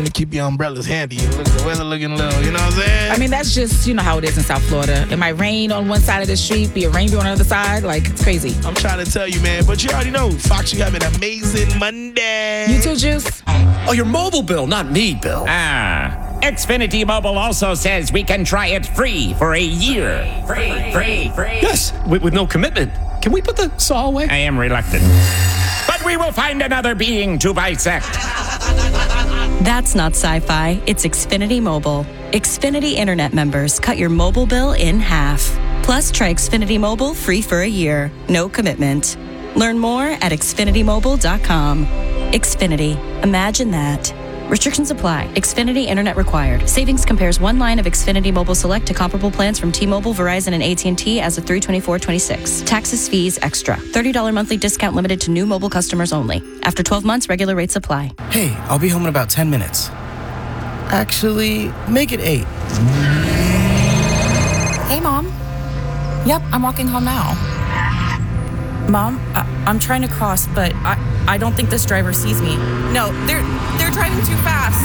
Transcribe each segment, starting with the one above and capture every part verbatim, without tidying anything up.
to keep your umbrellas handy. Look, the weather looking low, you know what I'm saying? I mean, that's just, you know how it is in South Florida. It might rain on one side of the street, be a rainbow on the other side. Like, it's crazy. I'm trying to tell you, man, but you already know, Fox, you have an amazing Monday. You too, Juice? Oh, your mobile bill, not me, Bill. Ah. Xfinity Mobile also says we can try it free for a year. Free, free, free. Yes, with, with no commitment. Can we put the saw away? I am reluctant. But we will find another being to bisect. That's not sci-fi. It's Xfinity Mobile. Xfinity Internet members cut your mobile bill in half. Plus, try Xfinity Mobile free for a year. No commitment. Learn more at xfinity mobile dot com. Xfinity. Imagine that. Restrictions apply. Xfinity Internet required. Savings compares one line of Xfinity Mobile Select to comparable plans from T-Mobile, Verizon, and A T and T as of three twenty-four twenty-six. Taxes, fees, extra. thirty dollars monthly discount limited to new mobile customers only. After twelve months, regular rates apply. Hey, I'll be home in about ten minutes. Actually, make it eight. Hey, Mom. Yep, I'm walking home now. Mom, I- I'm trying to cross, but I, I don't think this driver sees me. No, they're they're driving too fast.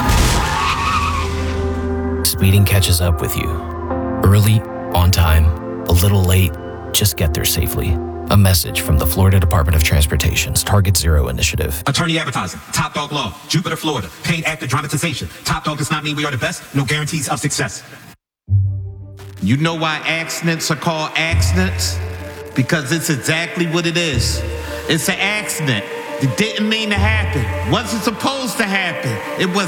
Mom! Speeding catches up with you. Early, on time, a little late, just get there safely. A message from the Florida Department of Transportation's Target Zero initiative. Attorney advertising, Top Dog Law, Jupiter, Florida. Paid actor dramatization. Top Dog does not mean we are the best. No guarantees of success. You know why accidents are called accidents? Because it's exactly what it is. It's an accident. It didn't mean to happen. Wasn't supposed to happen. It was